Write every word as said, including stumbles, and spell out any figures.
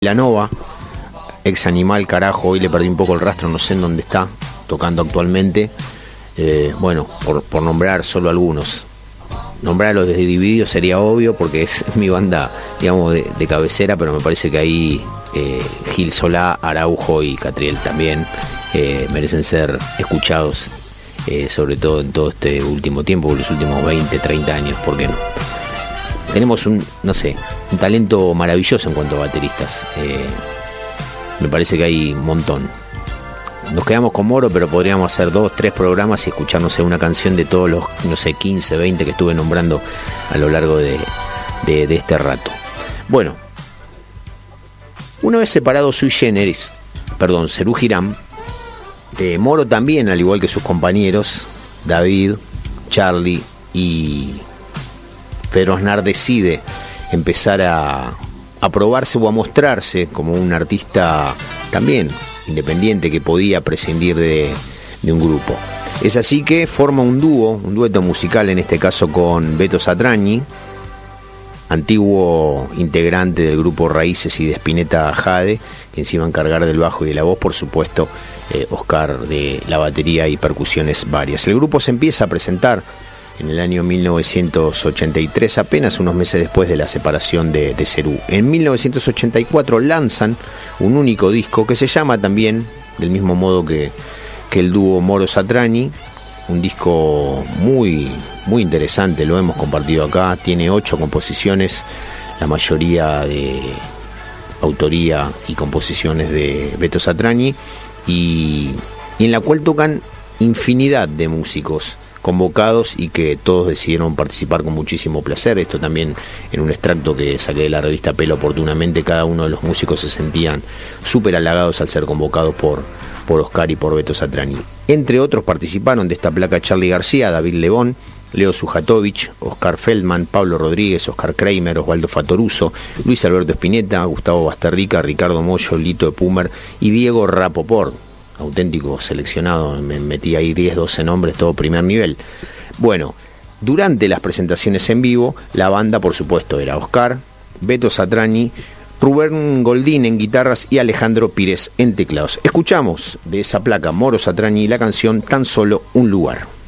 Vilanova, ex Animal, carajo, hoy le perdí un poco el rastro, no sé en dónde está tocando actualmente. Eh, bueno, por, por nombrar solo algunos. Nombrarlos desde Dividido sería obvio porque es mi banda, digamos, de, de cabecera, pero me parece que ahí eh, Gil Solá, Araujo y Catriel también eh, merecen ser escuchados, eh, sobre todo en todo este último tiempo, los últimos veinte, treinta años, ¿por qué no? Tenemos un, no sé, un talento maravilloso en cuanto a bateristas. Eh, me parece que hay un montón. Nos quedamos con Moro, pero podríamos hacer dos, tres programas y escuchar, no sé, una canción de todos los, no sé, quince, veinte que estuve nombrando a lo largo de, de, de este rato. Bueno, una vez separado Sui Generis, perdón, Serú Girán, eh, Moro también, al igual que sus compañeros, David, Charlie y Pedro Aznar, decide empezar a, a probarse o a mostrarse como un artista también independiente que podía prescindir de, de un grupo. Es así que forma un dúo, un dueto musical, en este caso con Beto Satrañi, antiguo integrante del grupo Raíces y de Spinetta Jade, quien se iba a encargar del bajo y de la voz, por supuesto, eh, Oscar de la batería y percusiones varias. El grupo se empieza a presentar en el año mil novecientos ochenta y tres, apenas unos meses después de la separación de, de Serú. En mil novecientos ochenta y cuatro lanzan un único disco que se llama también, del mismo modo que, que el dúo Moro Satrañi, un disco muy, muy interesante, lo hemos compartido acá, tiene ocho composiciones, la mayoría de autoría y composiciones de Beto Satrañi, y, y en la cual tocan infinidad de músicos convocados y que todos decidieron participar con muchísimo placer. Esto también en un extracto que saqué de la revista Pelo oportunamente. Cada uno de los músicos se sentían súper halagados al ser convocados por, por Oscar y por Beto Satrañi. Entre otros participaron de esta placa Charly García, David Lebón, Leo Sujatovich, Oscar Feldman, Pablo Rodríguez, Oscar Kramer, Osvaldo Fatoruso, Luis Alberto Spinetta, Gustavo Basterrica, Ricardo Mollo, Lito de Pumer y Diego Rapoport. Auténtico seleccionado, me metí ahí diez, doce nombres, todo primer nivel. Bueno, durante las presentaciones en vivo, la banda, por supuesto, era Oscar, Beto Satrañi, Rubén Goldín en guitarras y Alejandro Pires en teclados. Escuchamos de esa placa Moro Satrañi la canción Tan Solo Un Lugar.